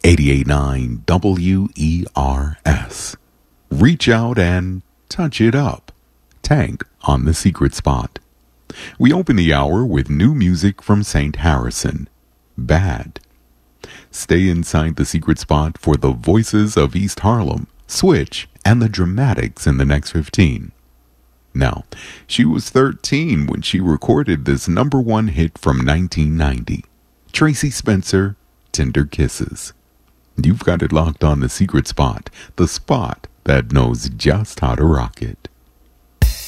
88.9 WERS. Reach out and touch it up. Tank on the Secret Spot. We open the hour with new music from St. Harrison. Bad. Stay inside the Secret Spot for the voices of East Harlem, Switch, and the Dramatics in the next 15. Now, she was 13 when she recorded this #1 hit from 1990. Tracy Spencer, Tender Kisses. You've got it locked on the Secret Spot, the spot that knows just how to rock it.